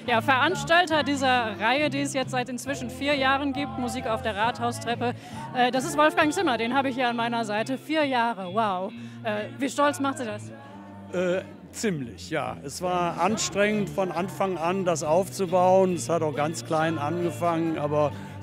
Ja, Veranstalter dieser Reihe, die es jetzt seit inzwischen 4 Jahren gibt, Musik auf der Rathaustreppe, das ist Wolfgang Zimmer, den habe ich hier an meiner Seite. 4 Jahre, wow. Wie stolz macht Sie das? Ziemlich, ja. Es war anstrengend von Anfang an, das aufzubauen. Es hat auch ganz klein angefangen, aber